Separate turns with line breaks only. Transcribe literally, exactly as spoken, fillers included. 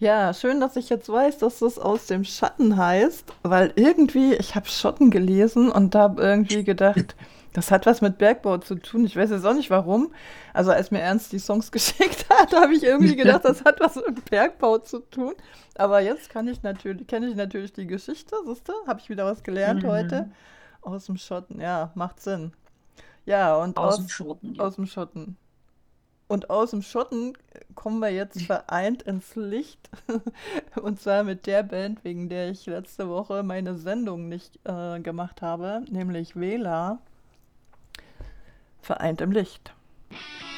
Ja, schön, dass ich jetzt weiß, dass das aus dem Schatten heißt, weil irgendwie, ich habe Schotten gelesen und habe irgendwie gedacht, das hat was mit Bergbau zu tun. Ich weiß jetzt auch nicht warum. Also als mir Ernst die Songs geschickt hat, habe ich irgendwie gedacht, das hat was mit Bergbau zu tun. Aber jetzt kann ich natürlich, kenne ich natürlich die Geschichte, siehst du? Habe ich wieder was gelernt heute.
Mhm.
Aus dem Schotten, ja, macht Sinn. Ja, und
Aus dem
aus,
Schotten, ja.
aus dem Schotten. Und aus dem Schotten kommen wir jetzt vereint ins Licht. Und zwar mit der Band, wegen der ich letzte Woche meine Sendung nicht äh, gemacht habe, nämlich Vela, vereint im Licht.